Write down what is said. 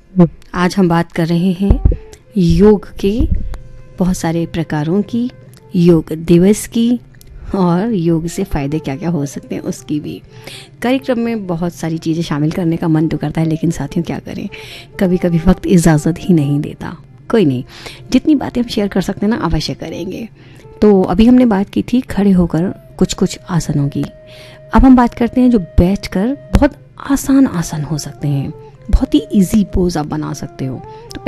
आज हम बात कर रहे हैं योग के बहुत सारे प्रकारों की, योग दिवस की और योग से फ़ायदे क्या क्या हो सकते हैं उसकी भी। कार्यक्रम में बहुत सारी चीज़ें शामिल करने का मन तो करता है, लेकिन साथियों क्या करें, कभी कभी वक्त इजाज़त ही नहीं देता। कोई नहीं, जितनी बातें हम शेयर कर सकते हैं ना अवश्य करेंगे। तो अभी हमने बात की थी खड़े होकर कुछ कुछ आसनों की। अब हम बात करते हैं जो बैठकर बहुत आसान आसन हो सकते हैं, बहुत ही इजी पोज आप बना सकते हो। तो